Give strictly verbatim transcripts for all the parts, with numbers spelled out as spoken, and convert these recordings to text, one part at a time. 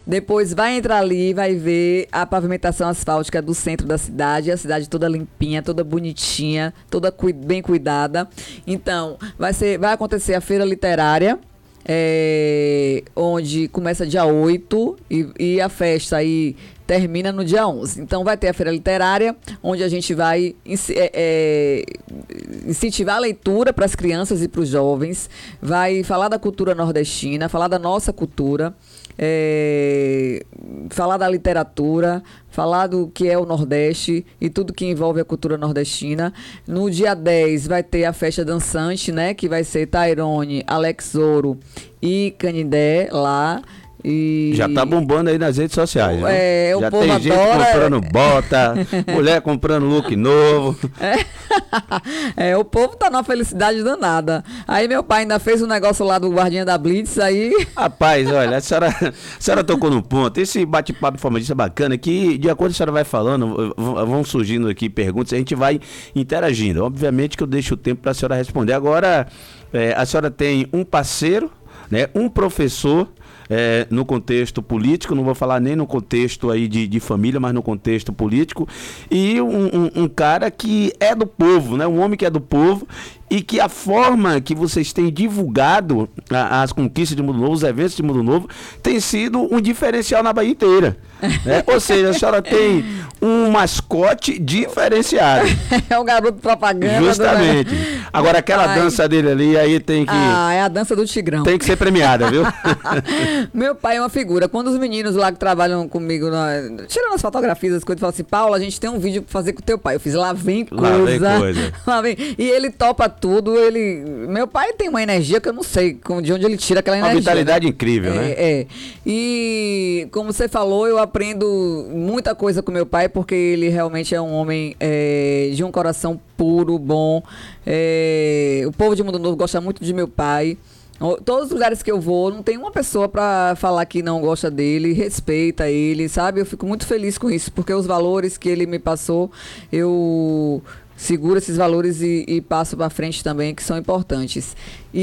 Depois vai entrar ali, vai ver a pavimentação asfáltica do centro da cidade, a cidade toda limpinha, toda bonitinha, toda cu- bem cuidada. Então, vai ser, vai acontecer a feira literária, é, onde começa dia oito e, e a festa aí termina no dia onze. Então vai ter a feira literária, onde a gente vai inci- é, é, incentivar a leitura para as crianças e para os jovens, vai falar da cultura nordestina, falar da nossa cultura, é, falar da literatura, falar do que é o Nordeste e tudo que envolve a cultura nordestina. No dia dez vai ter a festa dançante, né, que vai ser Tairone, Alex Ouro e Canindé lá. E... Já tá bombando aí nas redes sociais, né? É, o Já povo tem gente adora. comprando bota, mulher comprando look novo. É. É, o povo tá numa felicidade danada. Aí meu pai ainda fez um negócio lá do Guardinha da Blitz, aí... Rapaz, olha, a senhora, a senhora tocou no ponto. Esse bate-papo informativo é bacana, que de acordo com a senhora vai falando, v- vão surgindo aqui perguntas, a gente vai interagindo. Obviamente que eu deixo o tempo para a senhora responder. Agora, é, a senhora tem um parceiro, né, um professor, É, no contexto político, não vou falar nem no contexto aí de, de família, mas no contexto político, e um, um, um cara que é do povo, né? Um homem que é do povo, e que a forma que vocês têm divulgado a, as conquistas de Mundo Novo, os eventos de Mundo Novo, tem sido um diferencial na Bahia inteira. Né? Ou seja, a senhora tem um mascote diferenciado. É o garoto propaganda. Justamente. Do... Agora, aquela Ai. dança dele ali, aí tem que, Ah, é a dança do Tigrão. tem que ser premiada, viu? Meu pai é uma figura. Quando os meninos lá que trabalham comigo, na- tirando as fotografias, as coisas, falam assim, Paula, a gente tem um vídeo pra fazer com o teu pai. Eu fiz, lá vem coisa. Lá vem coisa. Lá vem. E ele topa tudo. Ele... Meu pai tem uma energia que eu não sei com- de onde ele tira aquela Uma energia. vitalidade né? incrível, é, né? É. E como você falou, eu aprendo muita coisa com meu pai, porque ele realmente é um homem é, de um coração puro, bom. É, o povo de Mundo Novo gosta muito de meu pai. O- Todos os lugares que eu vou, não tem uma pessoa pra falar que não gosta dele, respeita ele, sabe? Eu fico muito feliz com isso, porque os valores que ele me passou, eu seguro esses valores e, e passo pra frente também, que são importantes.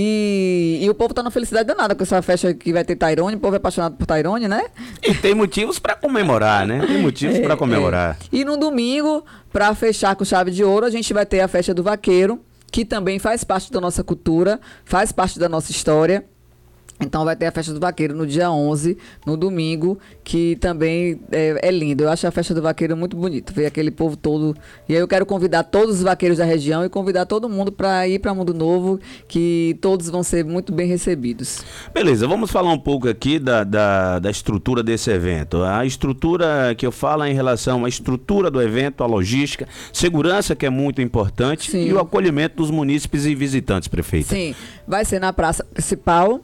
E, e o povo tá na felicidade danada com essa festa que vai ter Tairone, o povo é apaixonado por Tairone, né? E tem motivos para comemorar, né? Tem motivos É, para comemorar. é. E no domingo, para fechar com chave de ouro, a gente vai ter a festa do vaqueiro, que também faz parte da nossa cultura, faz parte da nossa história. Então vai ter a festa do vaqueiro no dia onze, no domingo, que também é, é lindo. Eu acho a festa do vaqueiro muito bonito, ver aquele povo todo. E aí eu quero convidar todos os vaqueiros da região e convidar todo mundo para ir para Mundo Novo, que todos vão ser muito bem recebidos. Beleza, vamos falar um pouco aqui da, da, da estrutura desse evento. A estrutura que eu falo é em relação à estrutura do evento, a logística, segurança, que é muito importante, Sim. e o acolhimento dos munícipes e visitantes, prefeito. Sim, vai ser na praça principal.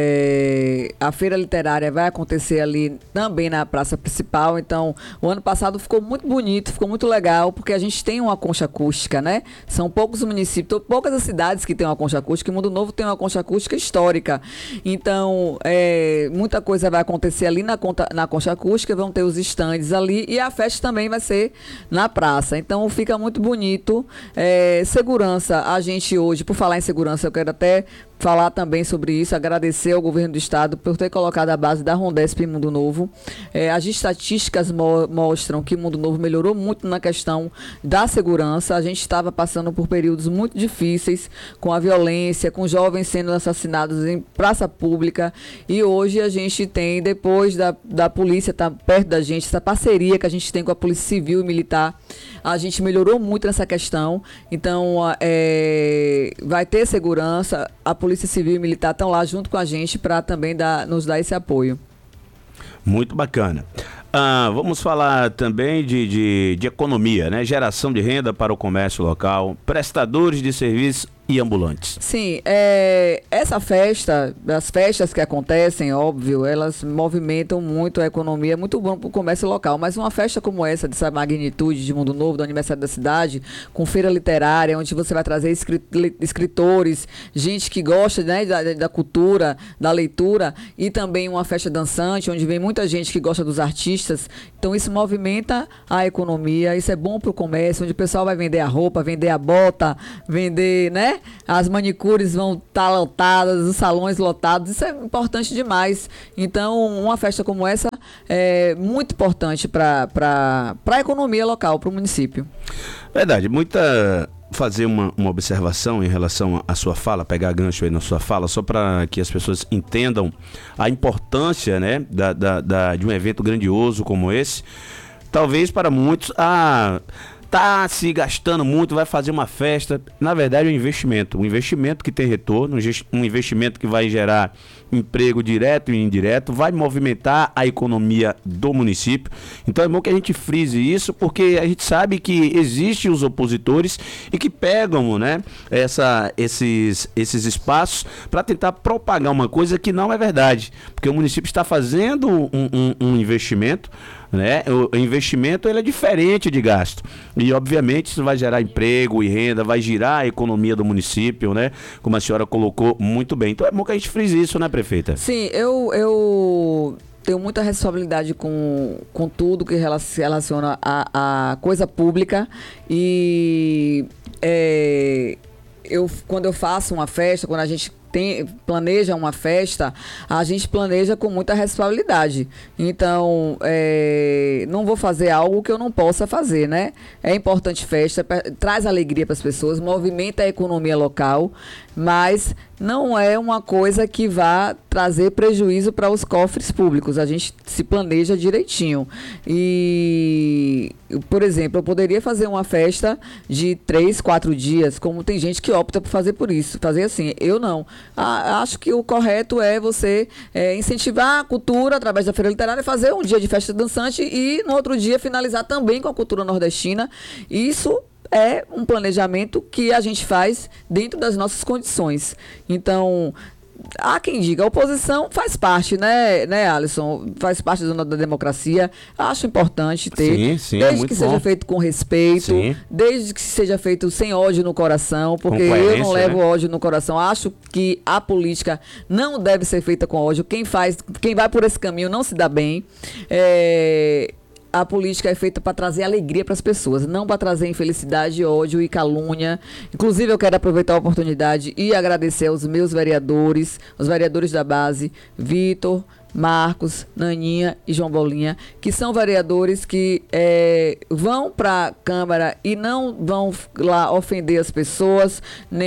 É, a feira literária vai acontecer ali também na praça principal. Então, o ano passado ficou muito bonito, ficou muito legal, porque a gente tem uma concha acústica, né? São poucos municípios, poucas as cidades que têm uma concha acústica, e Mundo Novo tem uma concha acústica histórica. Então, é, muita coisa vai acontecer ali na, conta, na concha acústica, vão ter os estandes ali, e a festa também vai ser na praça. Então, fica muito bonito. É, segurança, a gente hoje, por falar em segurança, eu quero até falar também sobre isso, agradecer ao governo do estado por ter colocado a base da Rondesp em Mundo Novo. É, as estatísticas mo- mostram que Mundo Novo melhorou muito na questão da segurança. A gente estava passando por períodos muito difíceis, com a violência, com jovens sendo assassinados em praça pública, e hoje a gente tem, depois da, da polícia estar perto da gente, essa parceria que a gente tem com a Polícia Civil e Militar, a gente melhorou muito nessa questão. Então, a- é, vai ter segurança, a Polícia Civil e Militar estão lá junto com a gente para também dar, nos dar esse apoio. Muito bacana. Ah, vamos falar também de, de, de economia, né? Geração de renda para o comércio local, prestadores de serviços e ambulantes. Sim, é, essa festa, as festas que acontecem, óbvio, elas movimentam muito a economia, é muito bom para o comércio local, mas uma festa como essa, dessa magnitude de Mundo Novo, do aniversário da cidade, com feira literária, onde você vai trazer escrit- li- escritores, gente que gosta, né, da, da cultura, da leitura, e também uma festa dançante, onde vem muita gente que gosta dos artistas. Então isso movimenta a economia, isso é bom para o comércio, onde o pessoal vai vender a roupa, vender a bota, vender, né? As manicures vão estar lotadas, os salões lotados, isso é importante demais. Então, uma festa como essa é, muito importante para a economia local, para o município. Verdade, muita... fazer uma, uma observação em relação à sua fala, pegar gancho aí na sua fala, só para que as pessoas entendam a importância, né, da, da, da, de um evento grandioso como esse. Talvez para muitos, ah, tá se gastando muito, vai fazer uma festa. Na verdade é um investimento, um investimento que tem retorno, um investimento que vai gerar emprego direto e indireto, vai movimentar a economia do município. Então é bom que a gente frise isso, porque a gente sabe que existem os opositores e que pegam, né, essa, esses, esses espaços para tentar propagar uma coisa que não é verdade, porque o município está fazendo um, um, um investimento, né? O investimento ele é diferente de gasto e obviamente isso vai gerar emprego e renda, vai girar a economia do município, né? Como a senhora colocou muito bem. Então é bom que a gente frise isso, né, prefeita? Sim, eu, eu tenho muita responsabilidade com, com tudo que se relaciona a, a coisa pública e é, eu, quando eu faço uma festa, quando a gente Tem, planeja uma festa, a gente planeja com muita responsabilidade. Então, é, não vou fazer algo que eu não possa fazer, né? É importante festa, pra, traz alegria para as pessoas, movimenta a economia local, mas não é uma coisa que vá trazer prejuízo para os cofres públicos. A gente se planeja direitinho. E, por exemplo, eu poderia fazer uma festa de três, quatro dias, como tem gente que opta por fazer por isso, fazer assim. Eu não. Ah, acho que o correto é você é, incentivar a cultura através da Feira Literária, fazer um dia de festa dançante e no outro dia finalizar também com a cultura nordestina. Isso é um planejamento que a gente faz dentro das nossas condições. Então, há quem diga, a oposição faz parte, né, né, Alisson? Faz parte da, da democracia. Acho importante ter, sim, sim, desde é que bom. seja feito com respeito, Sim. desde que seja feito sem ódio no coração, porque eu não levo né? ódio no coração. Acho que a política não deve ser feita com ódio. Quem faz, quem vai por esse caminho não se dá bem. É... A política é feita para trazer alegria para as pessoas, não para trazer infelicidade, ódio e calúnia. Inclusive, eu quero aproveitar a oportunidade e agradecer aos meus vereadores, os vereadores da base, Vitor, Marcos, Naninha e João Bolinha, que são vereadores que é, vão para a Câmara e não vão lá ofender as pessoas,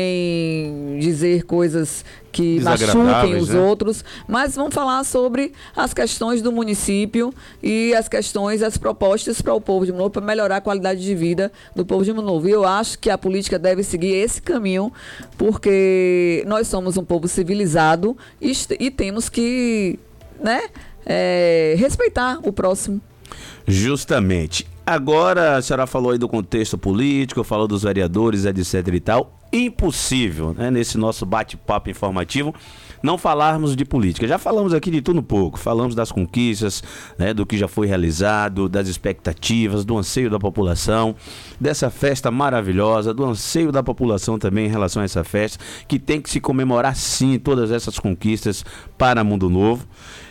nem dizer coisas que machuquem os né? outros, mas vão falar sobre as questões do município e as questões, as propostas para o povo de Mundo Novo, para melhorar a qualidade de vida do povo de Mundo Novo. E eu acho que a política deve seguir esse caminho, porque nós somos um povo civilizado e, e temos que, né, é, respeitar o próximo. Justamente. Agora, a senhora falou aí do contexto político, falou dos vereadores, etc e tal. Impossível, né, nesse nosso bate-papo informativo, não falarmos de política. Já falamos aqui de tudo um pouco. Falamos das conquistas, né, do que já foi realizado, das expectativas, do anseio da população, dessa festa maravilhosa, do anseio da população também em relação a essa festa, que tem que se comemorar sim todas essas conquistas para Mundo Novo.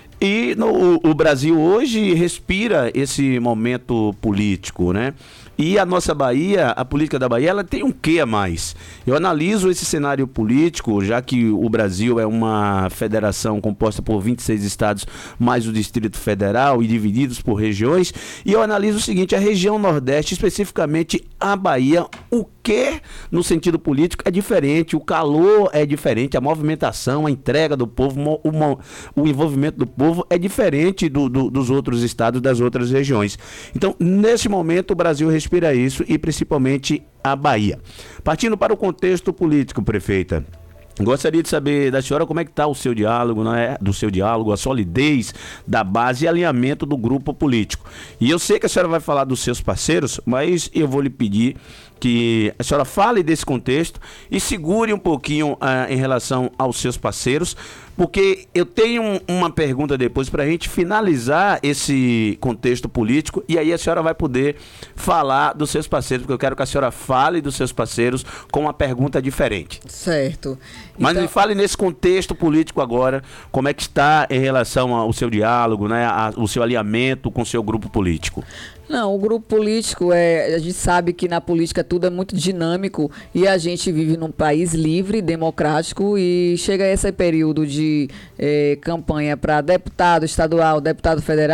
E no, o Brasil hoje respira esse momento político, né? E a nossa Bahia, a política da Bahia, ela tem um quê a mais? Eu analiso esse cenário político, já que o Brasil é uma federação composta por vinte e seis estados, mais o Distrito Federal e divididos por regiões, e eu analiso o seguinte, a região Nordeste, especificamente a Bahia, o que no sentido político é diferente, o calor é diferente, a movimentação, a entrega do povo, o, o envolvimento do povo é diferente do, do, dos outros estados, das outras regiões. Então, nesse momento, o Brasil respira isso e principalmente a Bahia. Partindo para o contexto político, prefeita, gostaria de saber da senhora como é que está o seu diálogo, né? Do seu diálogo, a solidez da base e alinhamento do grupo político. E eu sei que a senhora vai falar dos seus parceiros, mas eu vou lhe pedir que a senhora fale desse contexto e segure um pouquinho uh, em relação aos seus parceiros, porque eu tenho uma pergunta depois para a gente finalizar esse contexto político e aí a senhora vai poder falar dos seus parceiros, porque eu quero que a senhora fale dos seus parceiros com uma pergunta diferente. Certo. Mas então... me fale nesse contexto político agora, como é que está em relação ao seu diálogo, né, a, o seu alinhamento com o seu grupo político? Não, o grupo político, é, a gente sabe que na política tudo é muito dinâmico e a gente vive num país livre, democrático e chega esse período de é, campanha para deputado estadual, deputado federal,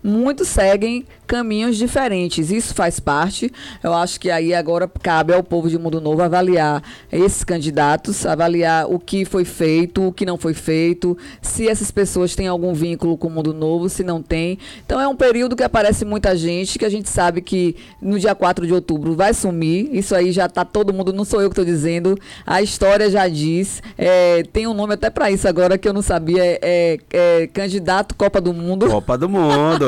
muitos seguem caminhos diferentes. Isso faz parte. Eu acho que aí agora cabe ao povo de Mundo Novo avaliar esses candidatos, avaliar o que foi feito, o que não foi feito, se essas pessoas têm algum vínculo com o Mundo Novo, se não tem. Então é um período que aparece muita gente, que a gente sabe que no dia quatro de outubro vai sumir. Isso aí já está todo mundo, não sou eu que estou dizendo, a história já diz. É, tem um nome até para isso agora que eu não sabia, é, é, é candidato Copa do Mundo. Copa do Mundo.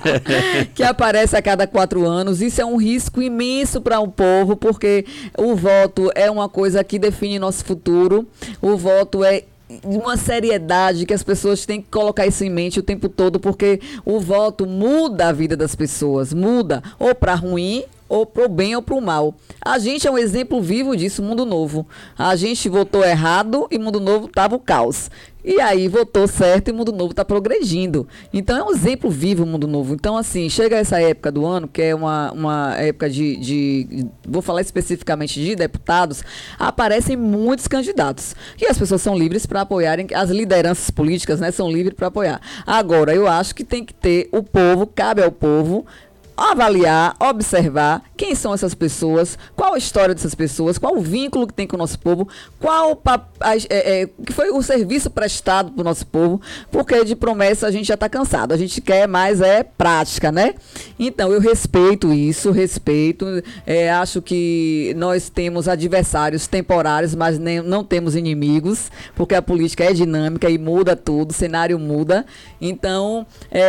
Que aparece a cada quatro anos. Isso é um risco imenso para o povo, porque o voto é uma coisa que define nosso futuro. O voto é uma seriedade que as pessoas têm que colocar isso em mente o tempo todo, porque o voto muda a vida das pessoas, muda ou para ruim, ou pro bem ou pro mal. A gente é um exemplo vivo disso, Mundo Novo. A gente votou errado e Mundo Novo tava o caos. E aí votou certo e Mundo Novo está progredindo. Então é um exemplo vivo o Mundo Novo. Então, assim, chega essa época do ano, que é uma, uma época de, de, vou falar especificamente de deputados, aparecem muitos candidatos. E as pessoas são livres para apoiarem, as lideranças políticas, né, são livres para apoiar. Agora, eu acho que tem que ter o povo, cabe ao povo, avaliar, observar quem são essas pessoas, qual a história dessas pessoas, qual o vínculo que tem com o nosso povo, qual a, é, é, que foi o serviço prestado para o nosso povo, porque de promessa a gente já está cansado, a gente quer mais é prática, né? Então eu respeito isso, respeito, é, acho que nós temos adversários temporários, mas nem, não temos inimigos, porque a política é dinâmica e muda tudo, o cenário muda. Então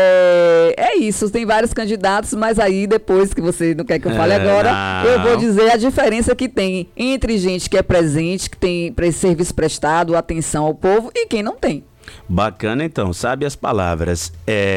é, é isso, tem vários candidatos, mas aí depois que você não quer que eu fale é, agora, não. Eu vou dizer a diferença que tem entre gente que é presente, que tem serviço prestado, atenção ao povo, e quem não tem. Bacana, então, sabe as palavras.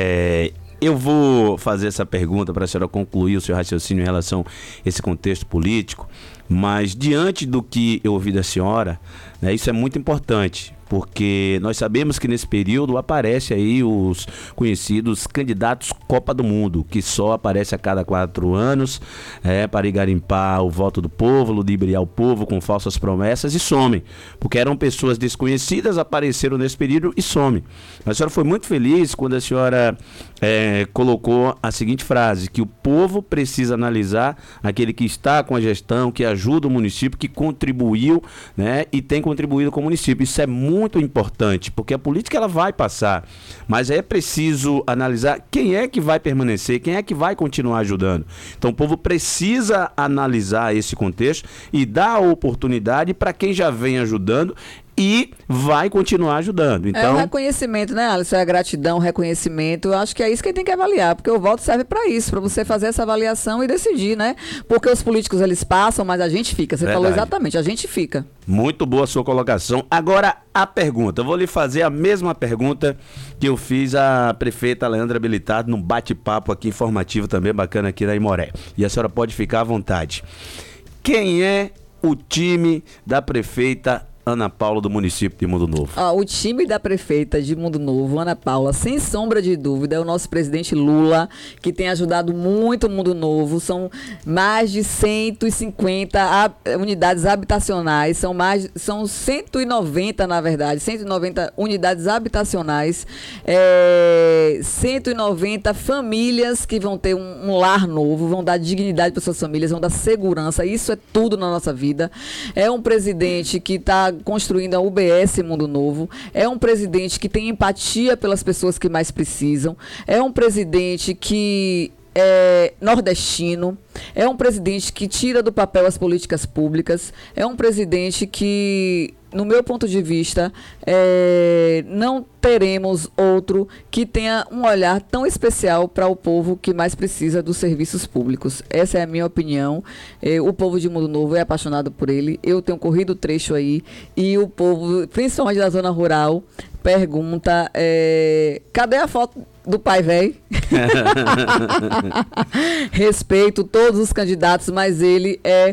É, eu vou fazer essa pergunta para a senhora concluir o seu raciocínio em relação a esse contexto político, mas diante do que eu ouvi da senhora, né, isso é muito importante, porque nós sabemos que nesse período aparecem aí os conhecidos candidatos Copa do Mundo, que só aparece a cada quatro anos, é, para ir garimpar o voto do povo, ludibriar o povo com falsas promessas e somem, porque eram pessoas desconhecidas, apareceram nesse período e somem. A senhora foi muito feliz quando a senhora é, colocou a seguinte frase, que o povo precisa analisar aquele que está com a gestão, que ajuda o município, que contribuiu, né, e tem contribuído com o município. Isso é muito muito importante, porque a política ela vai passar, mas é preciso analisar quem é que vai permanecer, quem é que vai continuar ajudando. Então o povo precisa analisar esse contexto e dar a oportunidade para quem já vem ajudando e vai continuar ajudando. Então, é um reconhecimento, né, Alisson? É a gratidão, o reconhecimento. Eu acho que é isso que tem que avaliar, porque o voto serve para isso, para você fazer essa avaliação e decidir, né? Porque os políticos, eles passam, mas a gente fica. Você Verdade. Falou exatamente, a gente fica. Muito boa a sua colocação. Agora, a pergunta. Eu vou lhe fazer a mesma pergunta que eu fiz à prefeita Leandra Habilitado num bate-papo aqui informativo também bacana aqui na Imoré. E a senhora pode ficar à vontade. Quem é o time da prefeita Ana Paula do município de Mundo Novo? Ah, o time da prefeita de Mundo Novo, Ana Paula, sem sombra de dúvida, é o nosso presidente Lula, que tem ajudado muito o Mundo Novo. São mais de cento e cinquenta hab- unidades habitacionais, são mais, são cento e noventa, na verdade, cento e noventa unidades habitacionais, é, cento e noventa famílias que vão ter um, um lar novo, vão dar dignidade para suas famílias, vão dar segurança. Isso é tudo na nossa vida. É um presidente que está construindo a U B S Mundo Novo, é um presidente que tem empatia pelas pessoas que mais precisam, é um presidente que é nordestino, é um presidente que tira do papel as políticas públicas, é um presidente que, no meu ponto de vista, é, não teremos outro que tenha um olhar tão especial para o povo que mais precisa dos serviços públicos. Essa é a minha opinião. É, o povo de Mundo Novo é apaixonado por ele. Eu tenho corrido o trecho aí e o povo, principalmente da zona rural, pergunta, é, cadê a foto do pai velho? Respeito todos os candidatos, mas ele é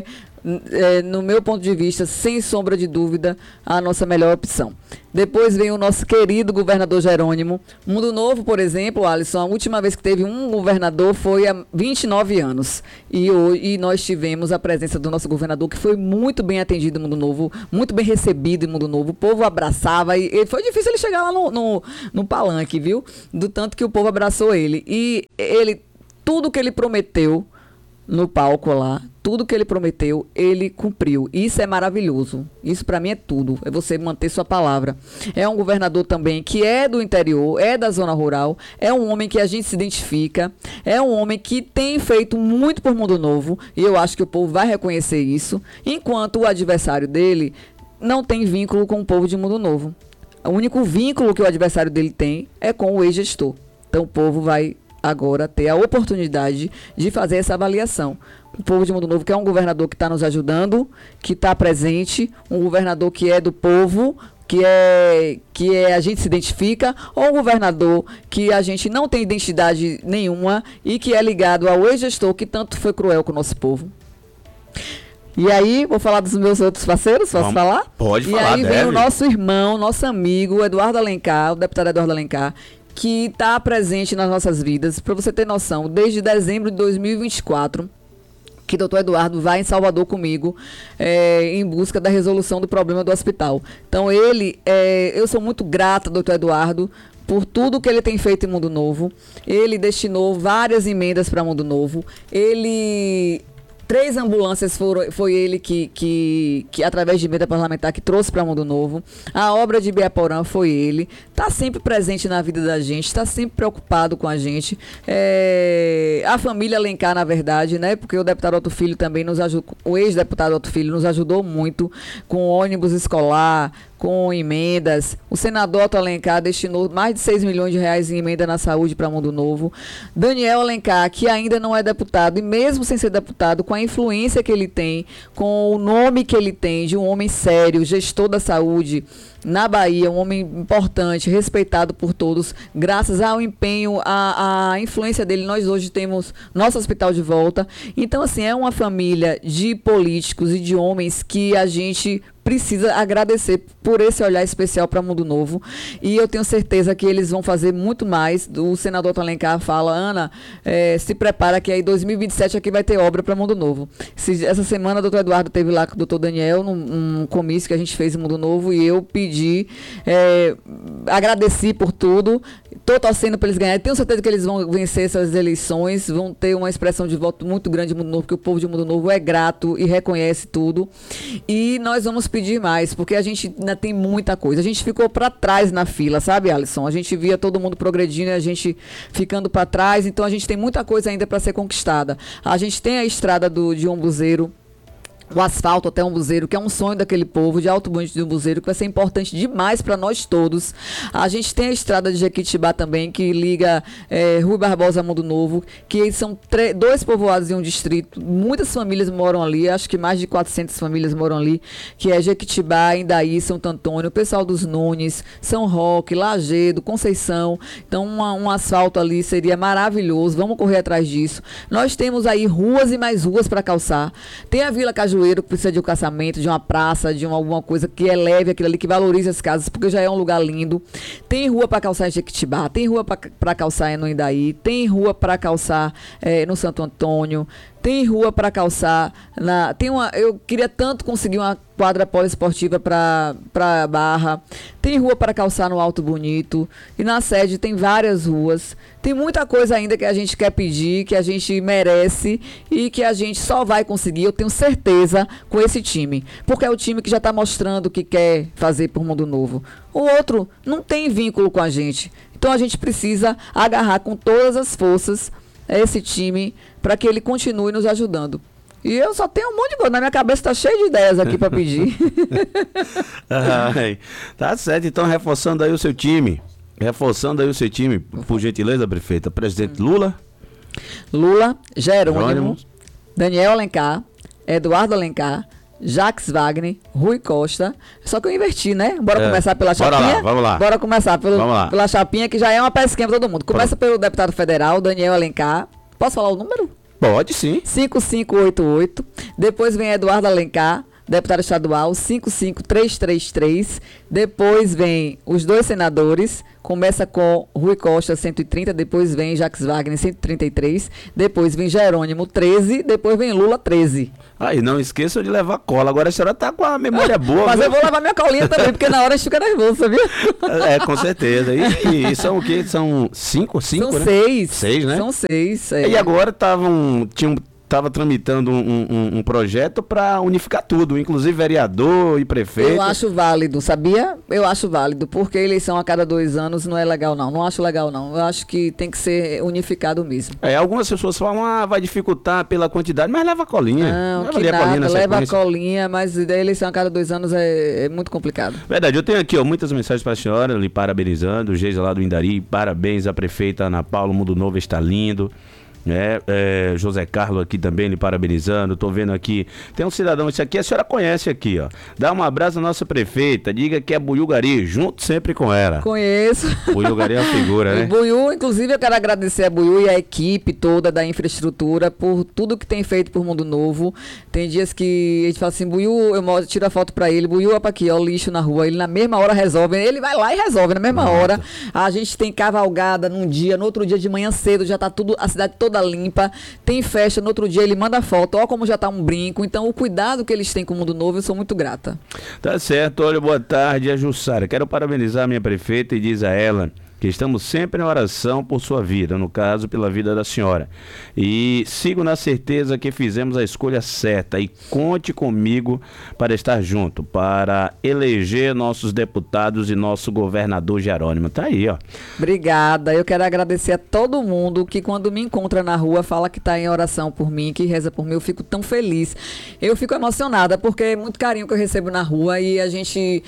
é, no meu ponto de vista, sem sombra de dúvida, a nossa melhor opção. Depois vem o nosso querido governador Jerônimo. Mundo Novo, por exemplo, Alisson, a última vez que teve um governador foi há vinte e nove anos. E, hoje, e nós tivemos a presença do nosso governador, que foi muito bem atendido em Mundo Novo, muito bem recebido em Mundo Novo. O povo abraçava e, e foi difícil ele chegar lá no, no, no palanque, viu? Do tanto que o povo abraçou ele. E ele, tudo que ele prometeu no palco lá, tudo que ele prometeu, ele cumpriu. Isso é maravilhoso. Isso para mim é tudo. É você manter sua palavra. É um governador também que é do interior, é da zona rural, é um homem que a gente se identifica, é um homem que tem feito muito por Mundo Novo, e eu acho que o povo vai reconhecer isso, enquanto o adversário dele não tem vínculo com o povo de Mundo Novo. O único vínculo que o adversário dele tem é com o ex-gestor. Então o povo vai agora ter a oportunidade de fazer essa avaliação. O povo de Mundo Novo, que é um governador que está nos ajudando, que está presente, um governador que é do povo, que é que é, a gente se identifica, ou um governador que a gente não tem identidade nenhuma e que é ligado ao ex-gestor que tanto foi cruel com o nosso povo. E aí, vou falar dos meus outros parceiros, posso Vamos, falar? Pode e falar, E aí vem deve. o nosso irmão, nosso amigo, Eduardo Alencar, o deputado Eduardo Alencar, que está presente nas nossas vidas. Para você ter noção, desde dezembro de dois mil e vinte e quatro, que o doutor Eduardo vai em Salvador comigo é, em busca da resolução do problema do hospital. Então, ele, é, eu sou muito grata, doutor Eduardo, por tudo que ele tem feito em Mundo Novo. Ele destinou várias emendas para Mundo Novo. Ele... Três ambulâncias foram, foi ele que, que, que, através de emenda parlamentar, que trouxe para Mundo Novo. A obra de Ibiaporã foi ele. Está sempre presente na vida da gente, está sempre preocupado com a gente. É, a família Alencar, na verdade, né? Porque o deputado Otto Filho também nos ajudou, o ex-deputado Otto Filho nos ajudou muito com ônibus escolar, com emendas. O senador Otto Alencar destinou mais de seis milhões de reais em emenda na saúde para Mundo Novo. Daniel Alencar, que ainda não é deputado, e mesmo sem ser deputado, com a influência que ele tem, com o nome que ele tem de um homem sério, gestor da saúde na Bahia, um homem importante, respeitado por todos, graças ao empenho, à, à influência dele, nós hoje temos nosso hospital de volta. Então, assim, é uma família de políticos e de homens que a gente precisa agradecer por esse olhar especial para Mundo Novo, e eu tenho certeza que eles vão fazer muito mais. O senador Otto Alencar fala, Ana, é, se prepara que aí dois mil e vinte e sete aqui vai ter obra para Mundo Novo. Se, essa semana o doutor Eduardo esteve lá com o doutor Daniel num, num comício que a gente fez em Mundo Novo, e eu pedi, é, agradeci por tudo, estou torcendo para eles ganharem, tenho certeza que eles vão vencer essas eleições, vão ter uma expressão de voto muito grande de Mundo Novo, porque o povo de Mundo Novo é grato e reconhece tudo, e nós vamos pedir mais, porque a gente ainda tem muita coisa. A gente ficou para trás na fila, sabe, Alisson? A gente via todo mundo progredindo e a gente ficando para trás, então a gente tem muita coisa ainda para ser conquistada. A gente tem a estrada do, de Umbuzeiro, o asfalto até Umbuzeiro, que é um sonho daquele povo, de Alto Bonito de Umbuzeiro, que vai ser importante demais para nós todos. A gente tem a estrada de Jequitibá também, que liga é, Rui Barbosa a Mundo Novo, que são dois povoados em um distrito. Muitas famílias moram ali, acho que mais de quatrocentas famílias moram ali, que é Jequitibá, Indaí, Santo Antônio, o pessoal dos Nunes, São Roque, Lagedo, Conceição. Então, uma, um asfalto ali seria maravilhoso. Vamos correr atrás disso. Nós temos aí ruas e mais ruas para calçar. Tem a Vila Caju, que precisa de um calçamento, de uma praça, de uma, alguma coisa que eleve aquilo ali, que valorize as casas, porque já é um lugar lindo. Tem rua para calçar em Jequitibá, tem rua para calçar no Indaí, tem rua para calçar é, no Santo Antônio, tem rua para calçar na, tem uma, eu queria tanto conseguir uma quadra poliesportiva para para Barra, tem rua para calçar no Alto Bonito, e na sede tem várias ruas. Tem muita coisa ainda que a gente quer pedir, que a gente merece e que a gente só vai conseguir, eu tenho certeza, com esse time, porque é o time que já está mostrando que quer fazer por Mundo Novo. O outro não tem vínculo com a gente, então a gente precisa agarrar com todas as forças esse time para que ele continue nos ajudando. E eu só tenho um monte de coisa, na minha cabeça está cheia de ideias aqui para pedir. Ai, tá certo, então reforçando aí o seu time, reforçando aí o seu time, por gentileza, prefeita. Presidente Lula. Lula, Jerônimo, Jerônimo. Daniel Alencar, Eduardo Alencar, Jacques Wagner, Rui Costa. Só que eu inverti, né? Bora É. começar pela Bora chapinha? lá, vamos lá. Bora começar pelo, Vamos lá. pela chapinha, que já é uma pesquinha para todo mundo. Começa Pronto. pelo deputado federal, Daniel Alencar. Posso falar o número? Pode sim. cinco cinco oito oito. Depois vem Eduardo Alencar, deputado estadual, cinco cinco três três três. Depois vem os dois senadores, começa com Rui Costa, cento e trinta, depois vem Jacques Wagner, cento e trinta e três, depois vem Jerônimo, treze, depois vem Lula, treze. Aí, não esqueçam de levar cola. Agora a senhora tá com a memória boa. Mas viu? eu vou levar minha colinha também, porque na hora a gente fica nervoso, sabia? É, com certeza. E, e são o quê? São cinco? Cinco, São né? seis. Seis, né? São seis. É. E agora estavam... Tinham estava tramitando um, um, um projeto para unificar tudo, inclusive vereador e prefeito. Eu acho válido, sabia? Eu acho válido, porque eleição a cada dois anos não é legal, não. Não acho legal, não. Eu acho que tem que ser unificado mesmo. É, algumas pessoas falam, ah, vai dificultar pela quantidade, mas leva a colinha. Não, leva que ali a nada, colinha na leva a sequência. colinha, mas a eleição a cada dois anos é, é muito complicado. Verdade, eu tenho aqui ó, muitas mensagens para a senhora, lhe parabenizando, o Geisa lá do Indari, parabéns à prefeita Ana Paula, o Mundo Novo está lindo. É, é, José Carlos aqui também lhe parabenizando. Tô vendo aqui, tem um cidadão, isso aqui a senhora conhece aqui, ó. Dá um abraço à nossa prefeita, diga que é Buiú Gari, junto sempre com ela. Conheço. Buiú Gari é uma figura, né? Buiú, inclusive eu quero agradecer a Buiú e a equipe toda da infraestrutura por tudo que tem feito por Mundo Novo. Tem dias que a gente fala assim, Buiú, eu mostro, tiro a foto pra ele, Buiú, opa aqui, ó, o lixo na rua, ele na mesma hora resolve, ele vai lá e resolve na mesma Nossa. hora. A gente tem cavalgada num dia, no outro dia de manhã cedo já tá tudo, a cidade toda limpa, tem festa, no outro dia ele manda foto, ó como já tá um brinco. Então o cuidado que eles têm com o Mundo Novo, eu sou muito grata. Tá certo, olha, boa tarde, a Jussara. Quero parabenizar a minha prefeita e diz a ela que estamos sempre em oração por sua vida, no caso, pela vida da senhora. E sigo na certeza que fizemos a escolha certa e conte comigo para estar junto, para eleger nossos deputados e nosso governador Jerônimo. Tá aí, ó. Obrigada. Eu quero agradecer a todo mundo que quando me encontra na rua fala que está em oração por mim, que reza por mim. Eu fico tão feliz. Eu fico emocionada porque é muito carinho que eu recebo na rua e a gente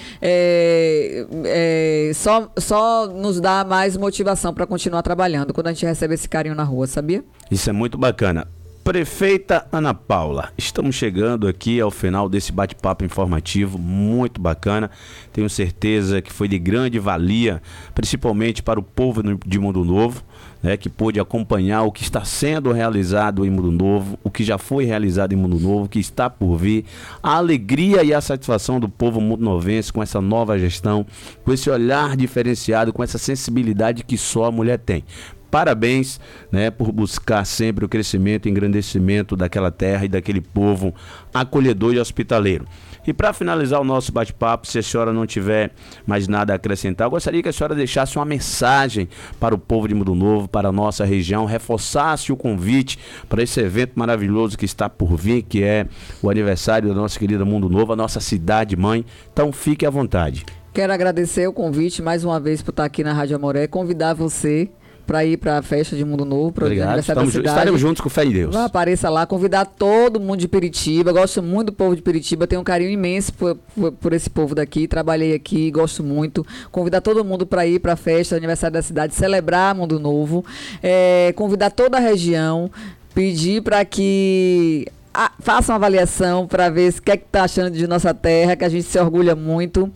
é, é, só, só nos dá mais motivação para continuar trabalhando quando a gente recebe esse carinho na rua, sabia? Isso é muito bacana. Prefeita Ana Paula, estamos chegando aqui ao final desse bate-papo informativo, muito bacana. Tenho certeza que foi de grande valia, principalmente para o povo de Mundo Novo, né, que pôde acompanhar o que está sendo realizado em Mundo Novo, o que já foi realizado em Mundo Novo, o que está por vir, a alegria e a satisfação do povo mundo-novense com essa nova gestão, com esse olhar diferenciado, com essa sensibilidade que só a mulher tem. Parabéns, né, por buscar sempre o crescimento e engrandecimento daquela terra e daquele povo acolhedor e hospitaleiro. E para finalizar o nosso bate-papo, se a senhora não tiver mais nada a acrescentar, eu gostaria que a senhora deixasse uma mensagem para o povo de Mundo Novo, para a nossa região, reforçasse o convite para esse evento maravilhoso que está por vir, que é o aniversário da nossa querida Mundo Novo, a nossa cidade mãe. Então fique à vontade. Quero agradecer o convite mais uma vez por estar aqui na Rádio Amoré, convidar você para ir para a festa de Mundo Novo, para o aniversário Estamos, da cidade. Estaremos juntos com fé em Deus. Vá, apareça lá, convidar todo mundo de Piritiba. Gosto muito do povo de Piritiba, tenho um carinho imenso por, por, por esse povo daqui. Trabalhei aqui, gosto muito. Convidar todo mundo para ir para a festa do aniversário da cidade, celebrar Mundo Novo. É, convidar toda a região, pedir para que Ah, faça uma avaliação para ver o que é que está achando de nossa terra, que a gente se orgulha muito.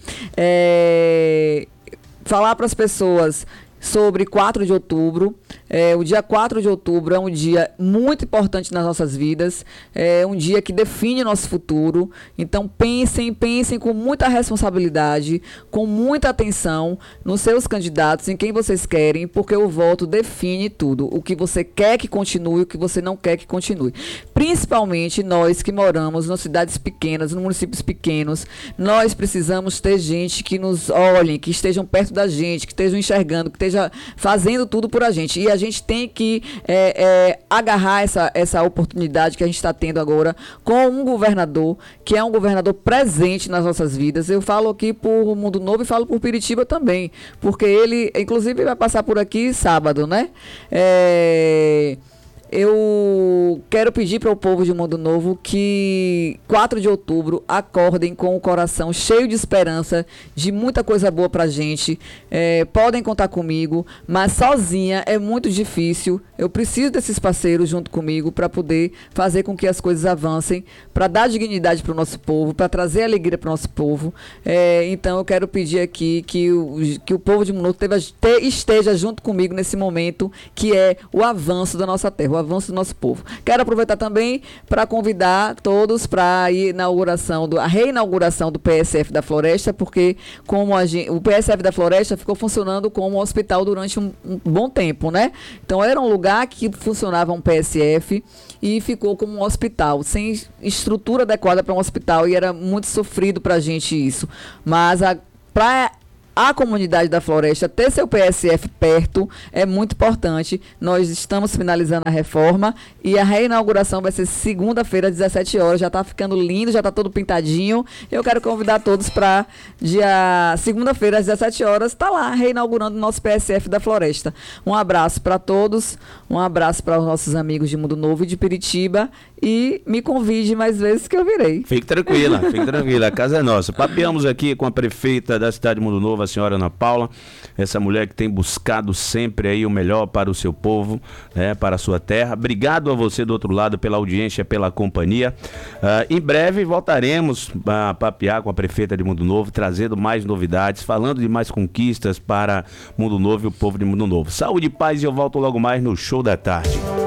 É, falar para as pessoas sobre quatro de outubro. É, o dia quatro de outubro é um dia muito importante nas nossas vidas, é um dia que define o nosso futuro. Então pensem, pensem com muita responsabilidade, com muita atenção nos seus candidatos, em quem vocês querem, porque o voto define tudo. O que você quer que continue, o que você não quer que continue. Principalmente nós que moramos nas cidades pequenas, nos municípios pequenos, nós precisamos ter gente que nos olhem, que estejam perto da gente, que estejam enxergando, que estejam fazendo tudo por a gente. E a gente tem que é, é, agarrar essa, essa oportunidade que a gente está tendo agora com um governador, que é um governador presente nas nossas vidas. Eu falo aqui por Mundo Novo e falo por Piritiba também, porque ele, inclusive, vai passar por aqui sábado, né? É... Eu quero pedir para o povo de Mundo Novo que quatro de outubro acordem com o coração cheio de esperança, de muita coisa boa para a gente. É, podem contar comigo, mas sozinha é muito difícil. Eu preciso desses parceiros junto comigo para poder fazer com que as coisas avancem, para dar dignidade para o nosso povo, para trazer alegria para o nosso povo. É, então eu quero pedir aqui que o, que o povo de Mundo Novo teve, te, esteja junto comigo nesse momento, que é o avanço da nossa terra, o avanço do nosso povo. Quero aproveitar também para convidar todos para a inauguração, do, a reinauguração do P S F da Floresta, porque como a gente, o P S F da Floresta ficou funcionando como um hospital durante um, um bom tempo, né? Então era um lugar que funcionava um P S F e ficou como um hospital, sem estrutura adequada para um hospital, e era muito sofrido para a gente isso. Mas para a comunidade da Floresta ter seu P S F perto é muito importante. Nós estamos finalizando a reforma e a reinauguração vai ser segunda-feira, às dezessete horas. Já está ficando lindo, já está todo pintadinho. Eu quero convidar todos para dia segunda-feira, às dezessete horas, estar tá lá reinaugurando o nosso P S F da Floresta. Um abraço para todos, um abraço para os nossos amigos de Mundo Novo e de Piritiba, e me convide mais vezes que eu virei. Fique tranquila, fique tranquila, a casa é nossa. Papeamos aqui com a prefeita da cidade de Mundo Novo, a senhora Ana Paula, essa mulher que tem buscado sempre aí o melhor para o seu povo, né, para a sua terra. Obrigado a você do outro lado pela audiência, pela companhia. Uh, em breve voltaremos a papear com a prefeita de Mundo Novo, trazendo mais novidades, falando de mais conquistas para Mundo Novo e o povo de Mundo Novo. Saúde e paz, e eu volto logo mais no Show da Tarde.